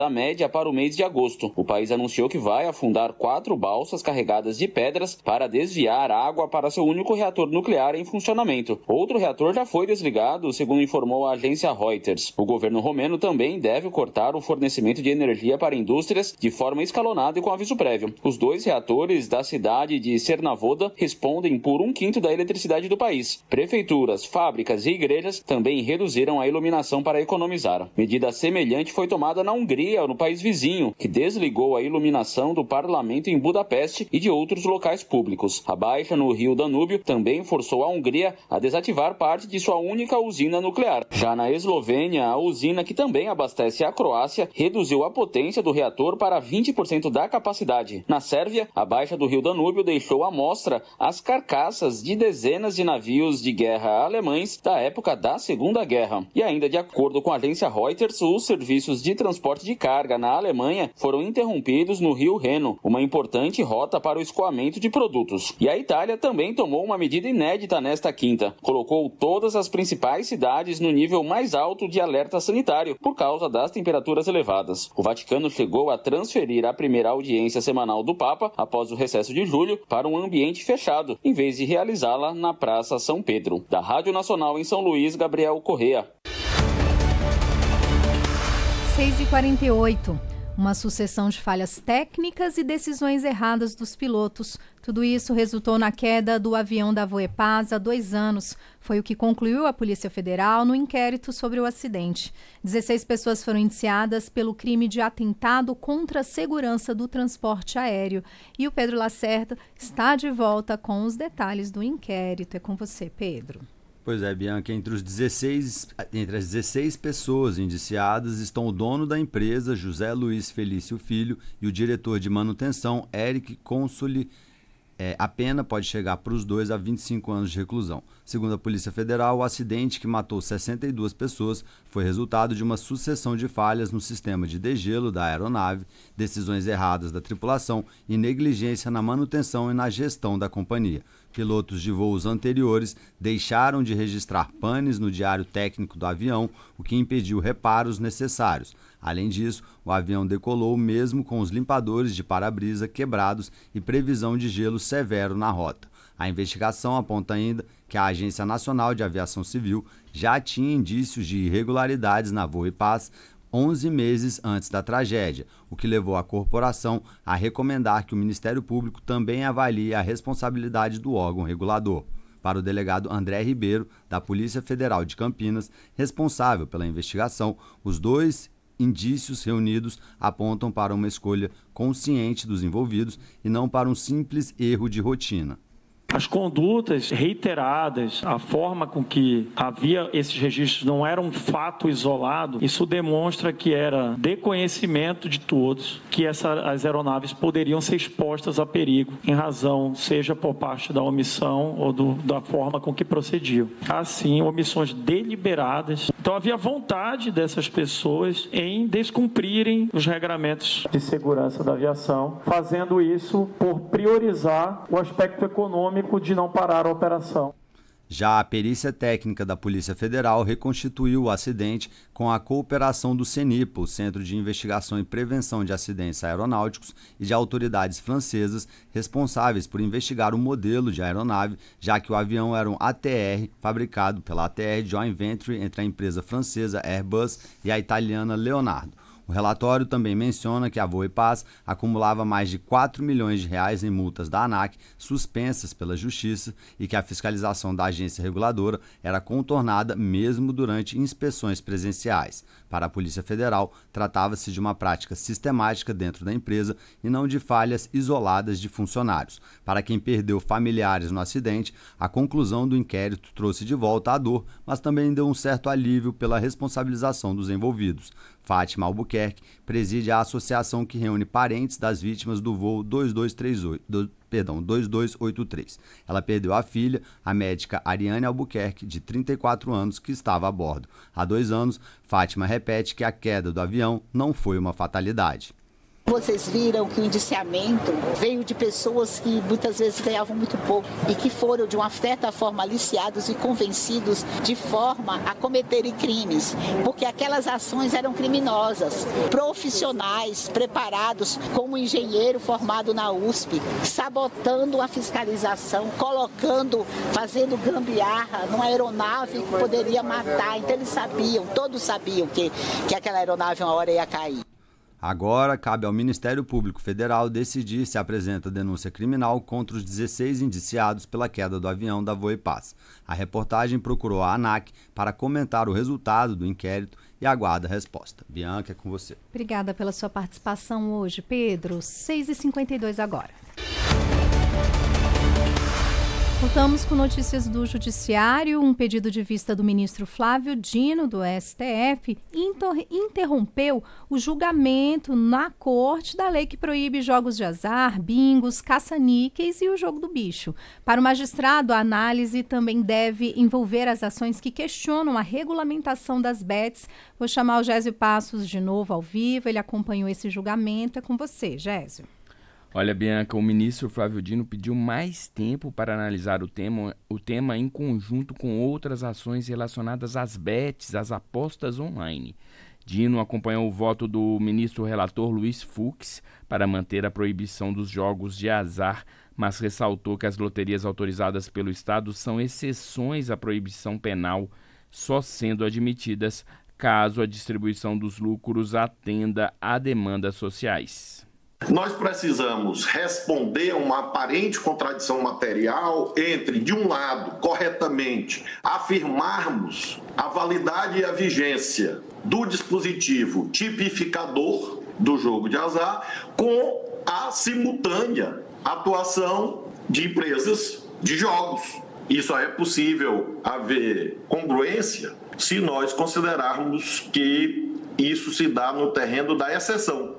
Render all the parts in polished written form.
da média para o mês de agosto. O país anunciou que vai afundar 4 balsas carregadas de pedras para desviar água para seu único reator nuclear em funcionamento. Outro reator já foi desligado, segundo informou a agência Reuters. O governo romeno também deve cortar o fornecimento de energia para indústrias de forma escalonada e com aviso prévio. Os 2 reatores da cidade de Cernavoda respondem por 1/5 da eletricidade do país. Prefeituras, fábricas e igrejas também reduziram a iluminação para economizar. Medida semelhante foi tomada na Hungria, no país vizinho, que desligou a iluminação do parlamento em Budapeste e de outros locais públicos. A baixa no rio Danúbio também forçou a Hungria a desativar parte de sua única usina nuclear. Já na Eslovênia, a usina que também abastece a Croácia reduziu a potência do reator para 20% da capacidade. Na Sérvia, a baixa do rio Danúbio deixou à mostra as carcaças de dezenas de navios de guerra alemães da época da Segunda Guerra. E ainda de acordo com a agência Reuters, os serviços de transporte de carga na Alemanha foram interrompidos no rio Reno, uma importante rota para o escoamento de produtos. E a Itália também tomou uma medida inédita nesta quinta. Colocou todas as principais cidades no nível mais alto de alerta sanitário por causa das temperaturas elevadas. O Vaticano chegou a transferir a primeira audiência semanal do Papa, após o recesso de julho, para um ambiente fechado, em vez de realizá-la na Praça São Pedro. Da Rádio Nacional em São Luís, Gabriel Correa. 6h48. Uma sucessão de falhas técnicas e decisões erradas dos pilotos. Tudo isso resultou na queda do avião da Voepaz há 2 anos. Foi o que concluiu a Polícia Federal no inquérito sobre o acidente. 16 pessoas foram indiciadas pelo crime de atentado contra a segurança do transporte aéreo. E o Pedro Lacerda está de volta com os detalhes do inquérito. É com você, Pedro. Pois é, Bianca, entre as 16 pessoas indiciadas estão o dono da empresa, José Luiz Felício Filho, e o diretor de manutenção, Eric Consoli. A pena pode chegar para os dois a 25 anos de reclusão. Segundo a Polícia Federal, o acidente que matou 62 pessoas foi resultado de uma sucessão de falhas no sistema de degelo da aeronave, decisões erradas da tripulação e negligência na manutenção e na gestão da companhia. Pilotos de voos anteriores deixaram de registrar panes no diário técnico do avião, o que impediu reparos necessários. Além disso, o avião decolou mesmo com os limpadores de para-brisa quebrados e previsão de gelo severo na rota. A investigação aponta ainda que a Agência Nacional de Aviação Civil já tinha indícios de irregularidades na Voepaz 11 meses antes da tragédia, o que levou a corporação a recomendar que o Ministério Público também avalie a responsabilidade do órgão regulador. Para o delegado André Ribeiro, da Polícia Federal de Campinas, responsável pela investigação, os 2 indícios reunidos apontam para uma escolha consciente dos envolvidos e não para um simples erro de rotina. As condutas reiteradas, a forma com que havia esses registros não era um fato isolado, isso demonstra que era de conhecimento de todos que as aeronaves poderiam ser expostas a perigo, em razão, seja por parte da omissão ou da forma com que procediam. Assim, omissões deliberadas. Então havia vontade dessas pessoas em descumprirem os regramentos de segurança da aviação, fazendo isso por priorizar o aspecto econômico de não parar a operação. Já a perícia técnica da Polícia Federal reconstituiu o acidente com a cooperação do CENIPA, o Centro de Investigação e Prevenção de Acidentes Aeronáuticos, e de autoridades francesas responsáveis por investigar o modelo de aeronave, já que o avião era um ATR fabricado pela ATR Joint Venture entre a empresa francesa Airbus e a italiana Leonardo. O relatório também menciona que a Voepaz acumulava mais de 4 milhões de reais em multas da ANAC suspensas pela Justiça e que a fiscalização da agência reguladora era contornada mesmo durante inspeções presenciais. Para a Polícia Federal, tratava-se de uma prática sistemática dentro da empresa e não de falhas isoladas de funcionários. Para quem perdeu familiares no acidente, a conclusão do inquérito trouxe de volta a dor, mas também deu um certo alívio pela responsabilização dos envolvidos. Fátima Albuquerque preside a associação que reúne parentes das vítimas do voo 2283. Ela perdeu a filha, a médica Ariane Albuquerque, de 34 anos, que estava a bordo. Há 2 anos, Fátima repete que a queda do avião não foi uma fatalidade. Vocês viram que o indiciamento veio de pessoas que muitas vezes ganhavam muito pouco e que foram de uma certa forma aliciados e convencidos de forma a cometerem crimes, porque aquelas ações eram criminosas. Profissionais preparados como engenheiro formado na USP, sabotando a fiscalização, fazendo gambiarra numa aeronave que poderia matar. Então eles sabiam, todos sabiam que aquela aeronave uma hora ia cair. Agora, cabe ao Ministério Público Federal decidir se apresenta denúncia criminal contra os 16 indiciados pela queda do avião da Voepaz. A reportagem procurou a ANAC para comentar o resultado do inquérito e aguarda a resposta. Bianca, é com você. Obrigada pela sua participação hoje, Pedro. 6h52 agora. Voltamos com notícias do Judiciário. Um pedido de vista do ministro Flávio Dino, do STF, interrompeu o julgamento na corte da lei que proíbe jogos de azar, bingos, caça-níqueis e o jogo do bicho. Para o magistrado, a análise também deve envolver as ações que questionam a regulamentação das bets. Vou chamar o Gésio Passos de novo ao vivo. Ele acompanhou esse julgamento. É com você, Gésio. Olha, Bianca, o ministro Flávio Dino pediu mais tempo para analisar o tema em conjunto com outras ações relacionadas às bets, às apostas online. Dino acompanhou o voto do ministro relator Luiz Fux para manter a proibição dos jogos de azar, mas ressaltou que as loterias autorizadas pelo Estado são exceções à proibição penal, só sendo admitidas caso a distribuição dos lucros atenda a demandas sociais. Nós precisamos responder a uma aparente contradição material entre, de um lado, corretamente, afirmarmos a validade e a vigência do dispositivo tipificador do jogo de azar com a simultânea atuação de empresas de jogos. E só é possível haver congruência se nós considerarmos que isso se dá no terreno da exceção.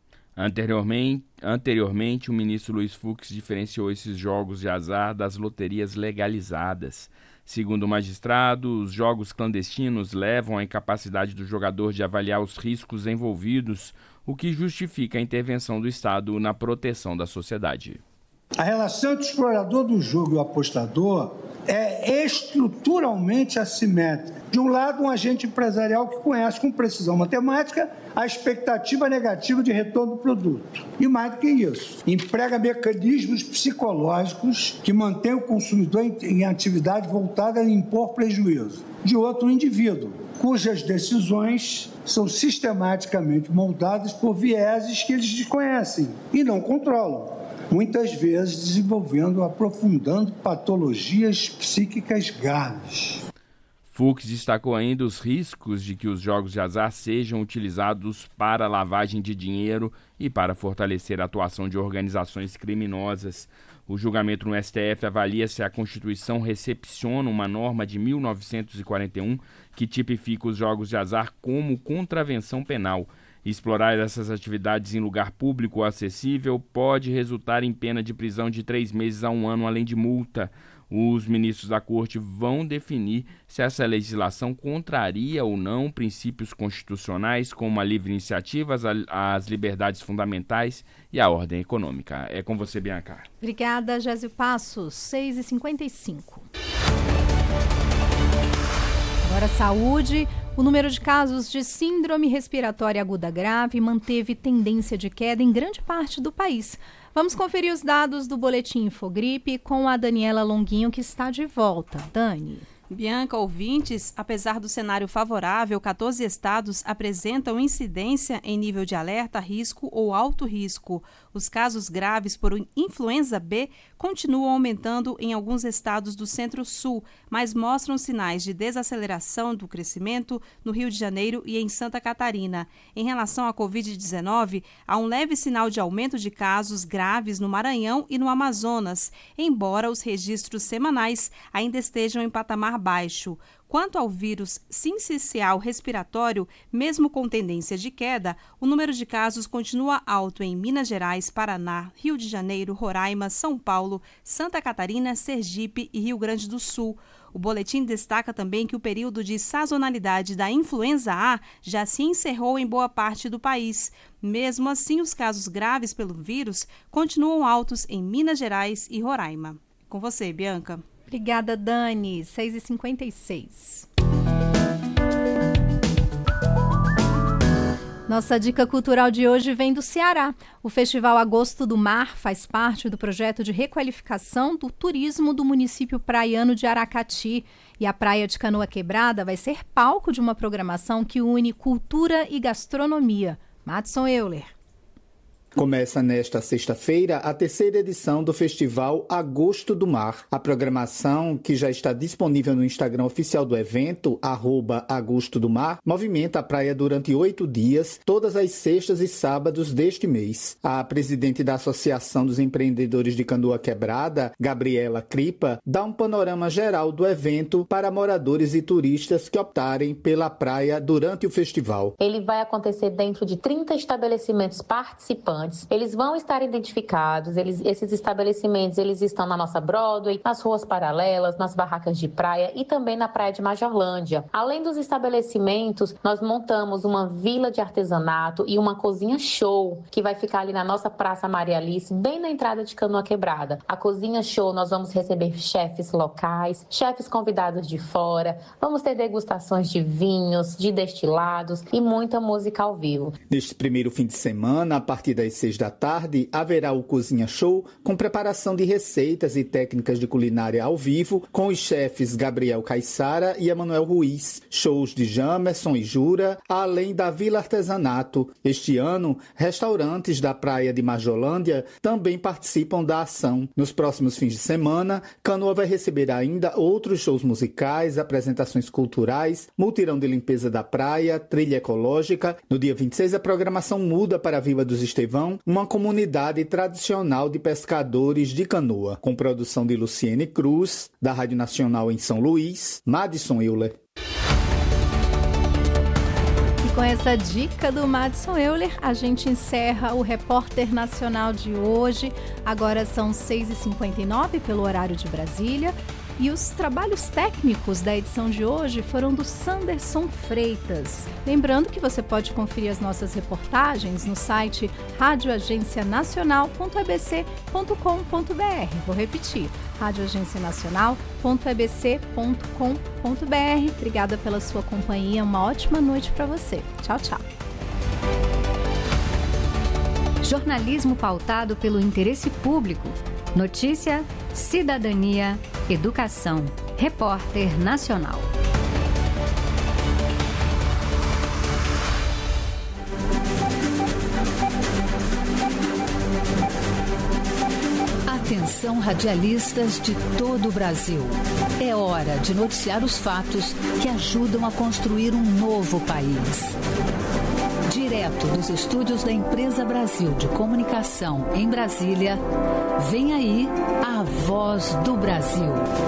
Anteriormente, o ministro Luiz Fux diferenciou esses jogos de azar das loterias legalizadas. Segundo o magistrado, os jogos clandestinos levam à incapacidade do jogador de avaliar os riscos envolvidos, o que justifica a intervenção do Estado na proteção da sociedade. A relação entre o explorador do jogo e o apostador é estruturalmente assimétrica. De um lado, um agente empresarial que conhece com precisão matemática a expectativa negativa de retorno do produto. E mais do que isso, emprega mecanismos psicológicos que mantêm o consumidor em atividade voltada a impor prejuízo. De outro, um indivíduo, cujas decisões são sistematicamente moldadas por vieses que eles desconhecem e não controlam, muitas vezes desenvolvendo, aprofundando patologias psíquicas graves. Fux destacou ainda os riscos de que os jogos de azar sejam utilizados para lavagem de dinheiro e para fortalecer a atuação de organizações criminosas. O julgamento no STF avalia se a Constituição recepciona uma norma de 1941 que tipifica os jogos de azar como contravenção penal. Explorar essas atividades em lugar público ou acessível pode resultar em pena de prisão de 3 meses a 1 ano, além de multa. Os ministros da Corte vão definir se essa legislação contraria ou não princípios constitucionais como a livre iniciativa, as liberdades fundamentais e a ordem econômica. É com você, Bianca. Obrigada, Gésio Passos. 6h55. Agora, saúde. O número de casos de síndrome respiratória aguda grave manteve tendência de queda em grande parte do país. Vamos conferir os dados do Boletim Infogripe com a Daniela Longuinho, que está de volta. Dani. Bianca, ouvintes, apesar do cenário favorável, 14 estados apresentam incidência em nível de alerta, risco ou alto risco. Os casos graves por influenza B continuam aumentando em alguns estados do Centro-Sul, mas mostram sinais de desaceleração do crescimento no Rio de Janeiro e em Santa Catarina. Em relação à Covid-19, há um leve sinal de aumento de casos graves no Maranhão e no Amazonas, embora os registros semanais ainda estejam em patamar baixo. Quanto ao vírus sincicial respiratório, mesmo com tendência de queda, o número de casos continua alto em Minas Gerais, Paraná, Rio de Janeiro, Roraima, São Paulo, Santa Catarina, Sergipe e Rio Grande do Sul. O boletim destaca também que o período de sazonalidade da influenza A já se encerrou em boa parte do país. Mesmo assim, os casos graves pelo vírus continuam altos em Minas Gerais e Roraima. Com você, Bianca. Obrigada, Dani. 6h56. Nossa dica cultural de hoje vem do Ceará. O Festival Agosto do Mar faz parte do projeto de requalificação do turismo do município praiano de Aracati. E a Praia de Canoa Quebrada vai ser palco de uma programação que une cultura e gastronomia. Madson Euler. Começa nesta sexta-feira a terceira edição do Festival Agosto do Mar. A programação, que já está disponível no Instagram oficial do evento, @Agosto do Mar, movimenta a praia durante 8 dias, todas as sextas e sábados deste mês. A presidente da Associação dos Empreendedores de Canoa Quebrada, Gabriela Cripa, dá um panorama geral do evento para moradores e turistas que optarem pela praia durante o festival. Ele vai acontecer dentro de 30 estabelecimentos participantes. Eles vão estar identificados, esses estabelecimentos eles estão na nossa Broadway, nas ruas paralelas, nas barracas de praia e também na praia de Majorlândia. Além dos estabelecimentos, nós montamos uma vila de artesanato e uma cozinha show, que vai ficar ali na nossa Praça Maria Alice, bem na entrada de Canoa Quebrada. A cozinha show, nós vamos receber chefes locais, chefes convidados de fora, vamos ter degustações de vinhos, de destilados e muita música ao vivo. Neste primeiro fim de semana, a partir das 6 da tarde, haverá o Cozinha Show com preparação de receitas e técnicas de culinária ao vivo com os chefes Gabriel Caissara e Emanuel Ruiz. Shows de Jamerson e Jura, além da Vila Artesanato. Este ano, restaurantes da praia de Majorlândia também participam da ação. Nos próximos fins de semana, Canoa vai receber ainda outros shows musicais, apresentações culturais, mutirão de limpeza da praia, trilha ecológica. No dia 26, a programação muda para a Vila dos Estevão, uma comunidade tradicional de pescadores de canoa, com produção de Luciene Cruz, da Rádio Nacional em São Luís, Madson Euler. E com essa dica do Madson Euler, a gente encerra o Repórter Nacional de hoje. Agora são 6h59 pelo horário de Brasília. E os trabalhos técnicos da edição de hoje foram do Sanderson Freitas. Lembrando que você pode conferir as nossas reportagens no site radioagencianacional.ebc.com.br. Vou repetir, radioagencianacional.ebc.com.br. Obrigada pela sua companhia, uma ótima noite para você. Tchau, tchau. Jornalismo pautado pelo interesse público. Notícia, cidadania, educação. Repórter Nacional. Atenção, radialistas de todo o Brasil. É hora de noticiar os fatos que ajudam a construir um novo país. Direto dos estúdios da Empresa Brasil de Comunicação, em Brasília, vem aí a Voz do Brasil.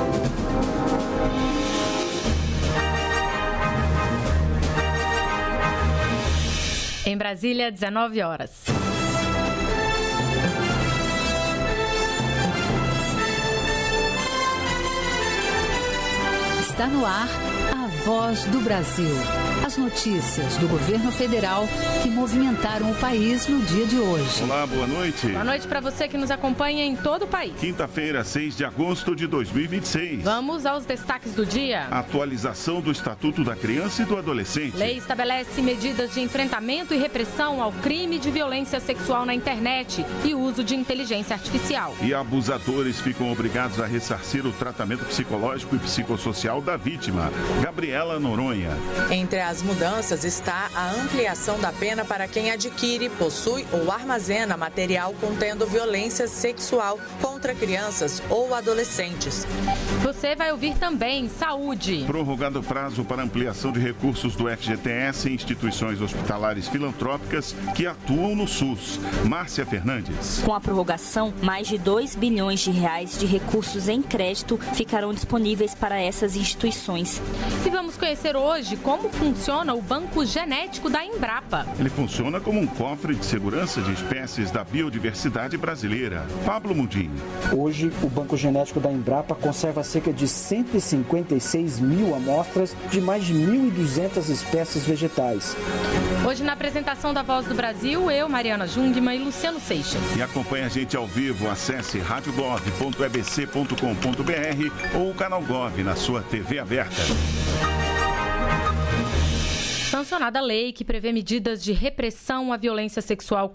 Em Brasília, 19 horas. Está no ar a Voz do Brasil. As notícias do governo federal que movimentaram o país no dia de hoje. Olá, boa noite. Boa noite para você que nos acompanha em todo o país. Quinta-feira, 6 de agosto de 2026. Vamos aos destaques do dia. Atualização do Estatuto da Criança e do Adolescente. Lei estabelece medidas de enfrentamento e repressão ao crime de violência sexual na internet e uso de inteligência artificial. E abusadores ficam obrigados a ressarcir o tratamento psicológico e psicossocial da vítima. Gabriela Noronha. Entre as mudanças está a ampliação da pena para quem adquire, possui ou armazena material contendo violência sexual contra crianças ou adolescentes. Você vai ouvir também saúde. Prorrogado o prazo para ampliação de recursos do FGTS em instituições hospitalares filantrópicas que atuam no SUS. Márcia Fernandes. Com a prorrogação, mais de 2 bilhões de reais de recursos em crédito ficarão disponíveis para essas instituições. E vamos conhecer hoje como funciona funciona o Banco Genético da Embrapa. Ele funciona como um cofre de segurança de espécies da biodiversidade brasileira. Pablo Mundim. Hoje, o Banco Genético da Embrapa conserva cerca de 156 mil amostras de mais de 1.200 espécies vegetais. Hoje, na apresentação da Voz do Brasil, eu, Mariana Jungmann e Luciano Seixas. E acompanhe a gente ao vivo, acesse radiogov.ebc.com.br ou o canal Gov na sua TV aberta. Sancionada a lei que prevê medidas de repressão à violência sexual